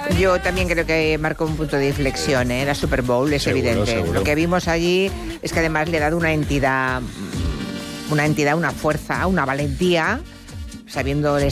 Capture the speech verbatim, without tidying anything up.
Yo también creo que marcó un punto de inflexión, ¿eh? La Super Bowl, es Seguro, evidente. seguro. Lo que vimos allí es que además le ha dado una entidad, una entidad, una fuerza, una valentía, sabiendo el